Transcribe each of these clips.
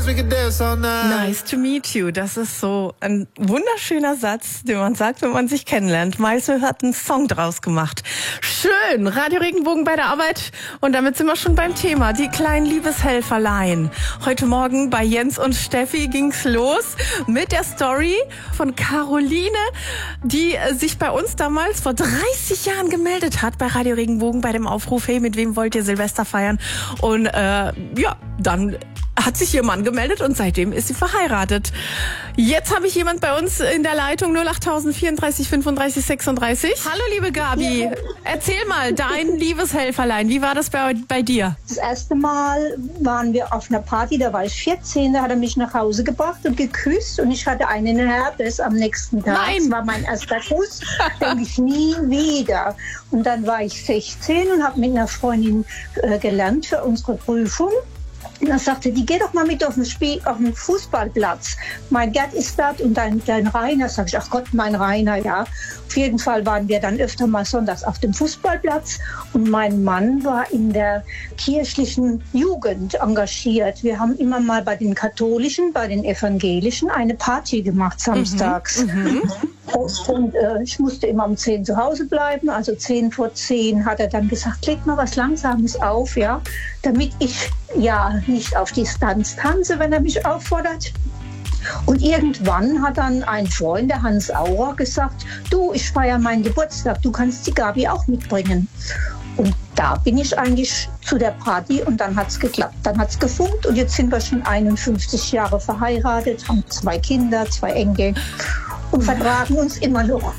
Nice to meet you. Das ist so ein wunderschöner Satz, den man sagt, wenn man sich kennenlernt. Maisel hat einen Song draus gemacht. Schön. Radio Regenbogen bei der Arbeit. Und damit sind wir schon beim Thema. Die kleinen Liebeshelferlein. Heute Morgen bei Jens und Steffi ging's los mit der Story von Caroline, die sich bei uns damals vor 30 Jahren gemeldet hat bei Radio Regenbogen bei dem Aufruf, hey, mit wem wollt ihr Silvester feiern? Und dann hat sich ihr Mann gemeldet und seitdem ist sie verheiratet. Jetzt habe ich jemand bei uns in der Leitung 08000 34 35 36. Hallo liebe Gabi, erzähl mal dein Liebeshelferlein. Wie war das bei dir? Das erste Mal waren wir auf einer Party, da war ich 14, da hat er mich nach Hause gebracht und geküsst und ich hatte einen Herpes am nächsten Tag. Nein. Das war mein erster Kuss, denke ich nie wieder. Und dann war ich 16 und habe mit einer Freundin gelernt für unsere Prüfung. Und dann sagte die, geh doch mal mit auf den Fußballplatz. Mein Gerd ist dort und dein Rainer. Sag ich, ach Gott, mein Rainer, ja. Auf jeden Fall waren wir dann öfter mal sonntags auf dem Fußballplatz. Und mein Mann war in der kirchlichen Jugend engagiert. Wir haben immer mal bei den Katholischen, bei den Evangelischen eine Party gemacht samstags. Und ich musste immer um 10 zu Hause bleiben. Also 10 vor 10 hat er dann gesagt, leg mal was Langsames auf, ja, damit ich ja nicht auf Distanz tanze, wenn er mich auffordert. Und irgendwann hat dann ein Freund, der Hans Auer, gesagt, du, ich feiere meinen Geburtstag, du kannst die Gabi auch mitbringen. Und da bin ich eigentlich zu der Party und dann hat's geklappt. Dann hat's gefunkt und jetzt sind wir schon 51 Jahre verheiratet, haben 2 Kinder, 2 Enkel und vertragen uns immer noch.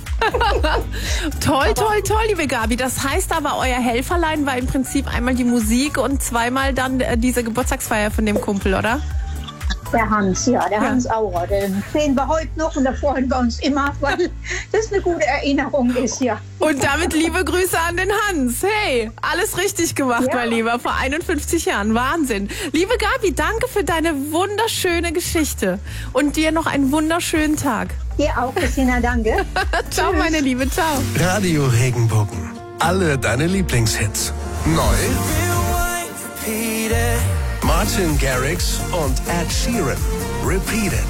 Toll, toll, toll, liebe Gabi. Das heißt aber, euer Helferlein war im Prinzip einmal die Musik und zweimal dann diese Geburtstagsfeier von dem Kumpel, oder? Der Hans, ja, Hans Auer, den sehen wir heute noch und da freuen wir uns immer, weil das eine gute Erinnerung ist, ja. Und damit liebe Grüße an den Hans. Hey, alles richtig gemacht, mein Lieber, vor 51 Jahren. Wahnsinn. Liebe Gabi, danke für deine wunderschöne Geschichte und dir noch einen wunderschönen Tag. Dir auch, Christina, danke. Ciao, meine Liebe, ciao. Radio Regenbogen. Alle deine Lieblingshits. Neu. Martin Garrix und Ed Sheeran. Repeat It.